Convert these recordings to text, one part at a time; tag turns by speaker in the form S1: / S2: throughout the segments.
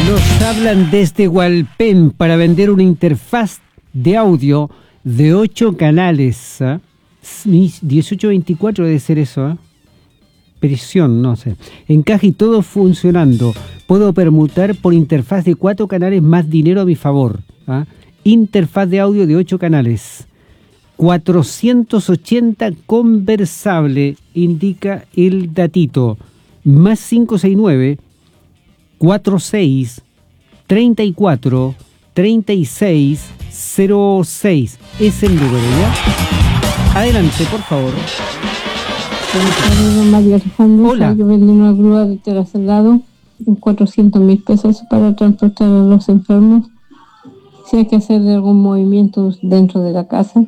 S1: Nos hablan desde Hualpén para vender una interfaz de audio de 8 canales. 1824 debe ser eso, presión, no sé. Encaje y todo funcionando. Puedo permutar por interfaz de 4 canales más dinero a mi favor. Interfaz de audio de 8 canales. 480 conversable, indica el datito. Más 569 46 34 36 06. Es el número, ¿ya? Adelante, por favor.
S2: María Alejandra.
S1: Hola.
S2: Yo vendí una grúa de terracelado en 400.000 pesos para transportar a los enfermos. Si hay que hacer algún movimiento dentro de la casa.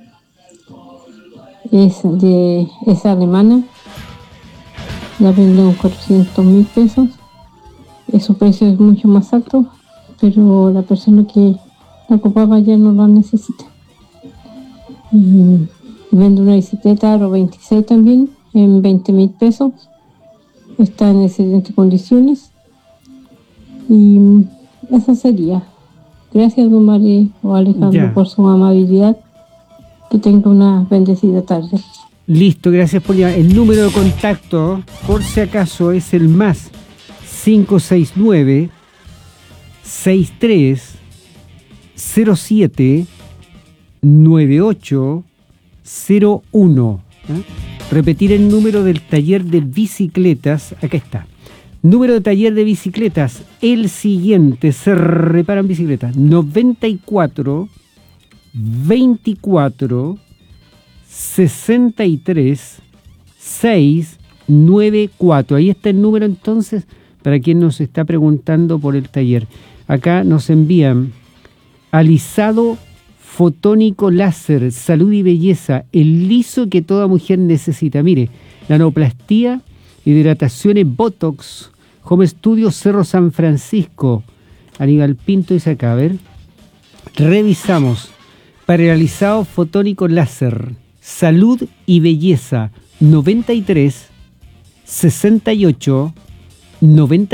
S2: Es alemana. La vendo en 400.000 pesos. Su precio es mucho más alto, pero la persona que la ocupaba ya no la necesita. Vendo una bicicleta Aro 26 también en 20.000 pesos. Está en excelentes condiciones. Y eso sería. Gracias, don María o Alejandro, por su amabilidad. Que tenga una bendecida tarde.
S1: Listo, gracias por llamar. El número de contacto, por si acaso, es el más 569 63 07 98 01. Repetir el número del taller de bicicletas. Acá está. Número de taller de bicicletas. El siguiente. Se reparan bicicletas. 94 24 63 694. Ahí está el número entonces para quien nos está preguntando por el taller. Acá nos envían alisado fotónico láser, salud y belleza, el liso que toda mujer necesita. Mire, nanoplastía, hidrataciones, botox, Home Studio Cerro San Francisco, Aníbal Pinto dice acá, a ver. Revisamos. Paralizado fotónico láser, salud y belleza, 93 68 90